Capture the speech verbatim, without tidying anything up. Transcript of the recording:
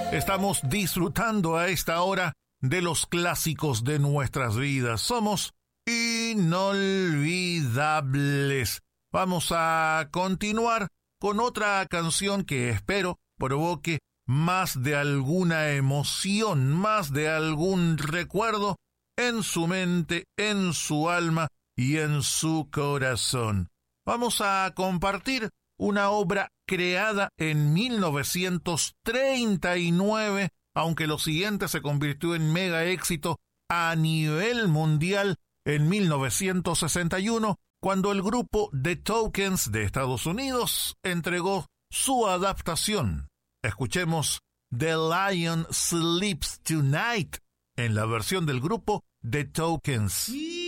Estamos disfrutando a esta hora de los clásicos de nuestras vidas. Somos inolvidables. Vamos a continuar con otra canción que espero provoque más de alguna emoción, más de algún recuerdo en su mente, en su alma y en su corazón. Vamos a compartir una obra creada en mil novecientos treinta y nueve, aunque lo siguiente se convirtió en mega éxito a nivel mundial en mil novecientos sesenta y uno, cuando el grupo The Tokens de Estados Unidos entregó su adaptación. Escuchemos The Lion Sleeps Tonight en la versión del grupo The Tokens.